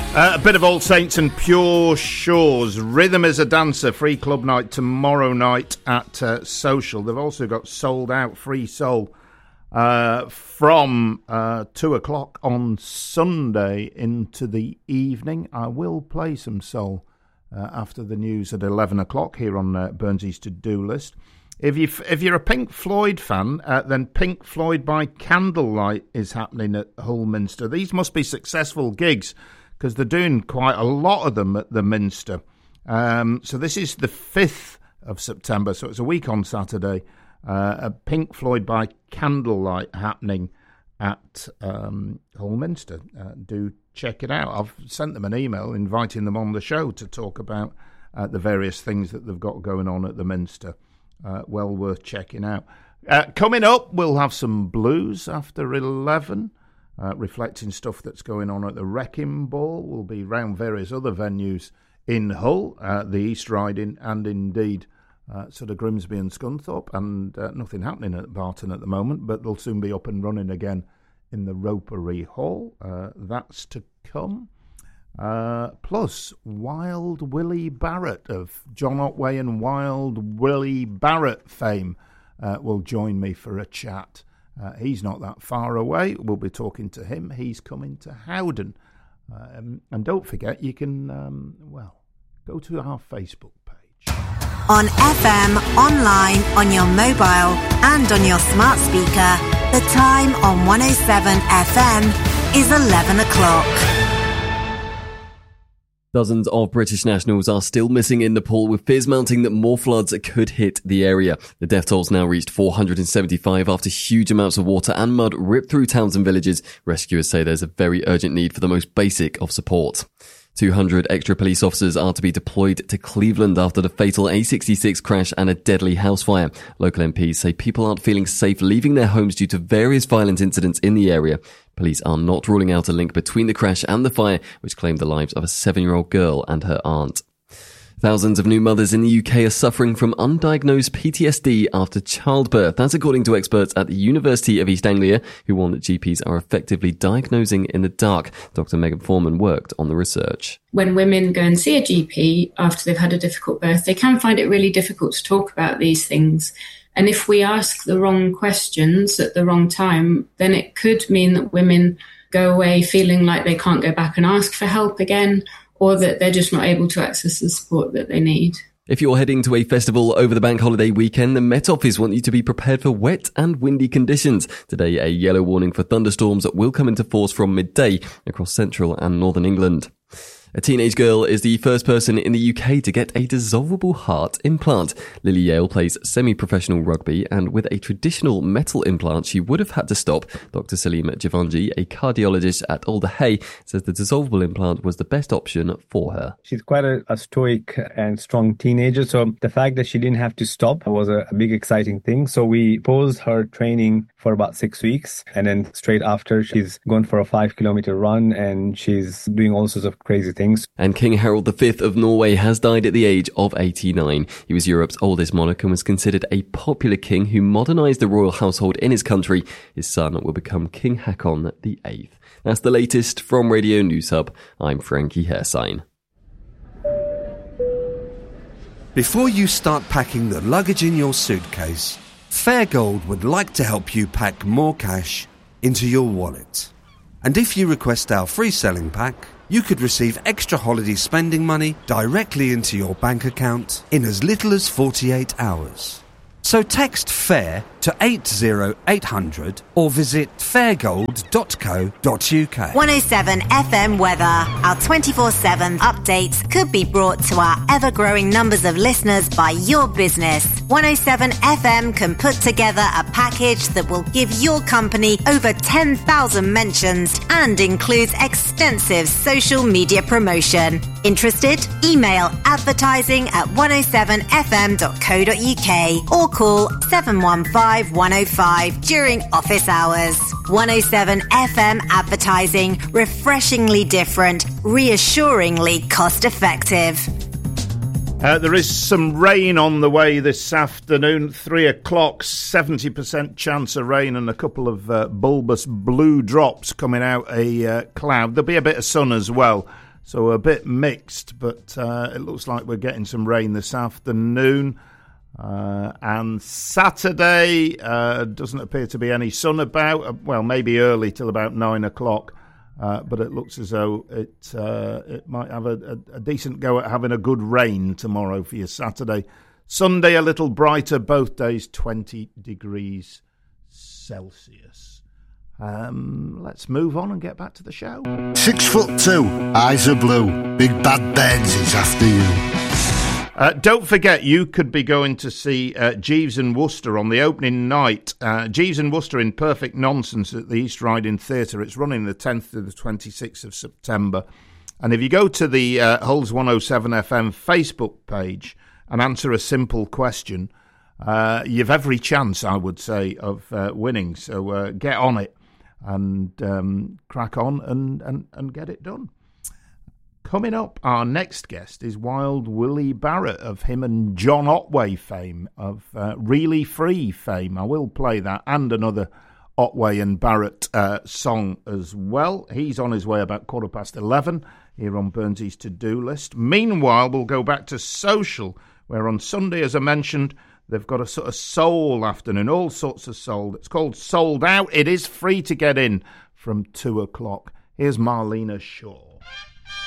A bit of All Saints and Pure Shores. Rhythm is a Dancer, free club night tomorrow night at Social. They've also got Sold Out, Free Soul, from 2 o'clock on Sunday into the evening. I will play some soul after the news at 11 o'clock here on Burnsy's to-do list. If you're a Pink Floyd fan, then Pink Floyd by Candlelight is happening at Hull Minster. These must be successful gigs, because they're doing quite a lot of them at the Minster. So this is the 5th of September, so it's a week on Saturday. A Pink Floyd by Candlelight happening at Hull Minster. Do check it out. I've sent them an email inviting them on the show to talk about the various things that they've got going on at the Minster. Well worth checking out. Coming up, we'll have some blues after 11. Reflecting stuff that's going on at the Wrecking Ball. We'll be round various other venues in Hull, the East Riding, and indeed sort of Grimsby and Scunthorpe, and nothing happening at Barton at the moment, but they'll soon be up and running again in the Ropery Hall. That's to come. Plus, Wild Willie Barrett of John Otway and Wild Willie Barrett fame will join me for a chat. He's not that far away. We'll be talking to him. He's coming to Howden. And don't forget, you can, go to our Facebook page. On FM, online, on your mobile, and on your smart speaker, the time on 107 FM is 11 o'clock. Dozens of British nationals are still missing in Nepal, with fears mounting that more floods could hit the area. The death toll's now reached 475 after huge amounts of water and mud ripped through towns and villages. Rescuers say there's a very urgent need for the most basic of support. 200 extra police officers are to be deployed to Cleveland after the fatal A66 crash and a deadly house fire. Local MPs say people aren't feeling safe leaving their homes due to various violent incidents in the area. Police are not ruling out a link between the crash and the fire, which claimed the lives of a 7-year-old girl and her aunt. Thousands of new mothers in the UK are suffering from undiagnosed PTSD after childbirth. That's according to experts at the University of East Anglia, who warn that GPs are effectively diagnosing in the dark. Dr. Megan Foreman worked on the research. When women go and see a GP after they've had a difficult birth, they can find it really difficult to talk about these things. And if we ask the wrong questions at the wrong time, then it could mean that women go away feeling like they can't go back and ask for help again, or that they're just not able to access the support that they need. If you're heading to a festival over the bank holiday weekend, the Met Office want you to be prepared for wet and windy conditions. Today, a yellow warning for thunderstorms will come into force from midday across central and northern England. A teenage girl is the first person in the UK to get a dissolvable heart implant. Lily Yale plays semi-professional rugby, and with a traditional metal implant she would have had to stop. Dr. Salim Javanji, a cardiologist at Alder Hey, says the dissolvable implant was the best option for her. She's quite a stoic and strong teenager, so the fact that she didn't have to stop was a big exciting thing. So we paused her training for about 6 weeks, and then straight after she's gone for a 5-kilometer run, and she's doing all sorts of crazy things. And King Harald V of Norway has died at the age of 89. He was Europe's oldest monarch and was considered a popular king who modernised the royal household in his country. His son will become King Haakon VIII. That's the latest from Radio News Hub. I'm Frankie Hairsign. Before you start packing the luggage in your suitcase, Fairgold would like to help you pack more cash into your wallet. And if you request our free selling pack, you could receive extra holiday spending money directly into your bank account in as little as 48 hours. So text FAIR to 80800 or visit fairgold.co.uk. 107 FM weather. Our 24/7 updates could be brought to our ever-growing numbers of listeners by your business. 107 FM can put together a package that will give your company over 10,000 mentions and includes extensive social media promotion. Interested? Email advertising@107fm.co.uk or call 715-105 during office hours. 107 FM advertising, refreshingly different, reassuringly cost-effective. There is some rain on the way this afternoon. 3 o'clock, 70% chance of rain and a couple of bulbous blue drops coming out a cloud. There'll be a bit of sun as well. So a bit mixed, but it looks like we're getting some rain this afternoon. And Saturday doesn't appear to be any sun about. Well, maybe early till about 9 o'clock. But it looks as though it might have a decent go at having a good rain tomorrow for your Saturday. Sunday a little brighter, both days 20 degrees Celsius. Let's move on and get back to the show. 6'2", eyes are blue, big bad Benz is after you. Don't forget, you could be going to see Jeeves and Wooster on the opening night. Jeeves and Wooster in Perfect Nonsense at the East Riding Theatre. It's running the 10th to the 26th of September. And if you go to the Hull's 107 FM Facebook page and answer a simple question, you've every chance, I would say, of winning. So get on it and crack on and get it done. Coming up, our next guest is Wild Willie Barrett of him and John Otway fame, of Really Free fame. I will play that and another Otway and Barrett song as well. He's on his way about 11:15 here on Burnsy's to-do list. Meanwhile, we'll go back to Social, where on Sunday, as I mentioned, they've got a sort of soul afternoon, all sorts of soul. It's called Sold Out. It is free to get in from 2 o'clock. Here's Marlena Shaw.